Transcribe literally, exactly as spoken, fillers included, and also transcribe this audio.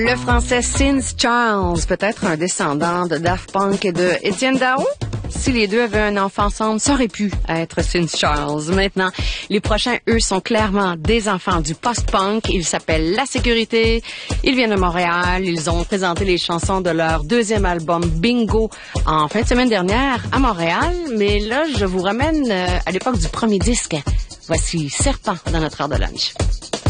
Le français Cinz Charles, peut-être un descendant de Daft Punk et de Étienne Dao? Si les deux avaient un enfant ensemble, ça aurait pu être Cinz Charles. Maintenant, les prochains, eux, sont clairement des enfants du post-punk. Ils s'appellent La Sécurité. Ils viennent de Montréal. Ils ont présenté les chansons de leur deuxième album Bingo en fin de semaine dernière à Montréal. Mais là, je vous ramène à l'époque du premier disque. Voici Serpent dans notre heure de lunch.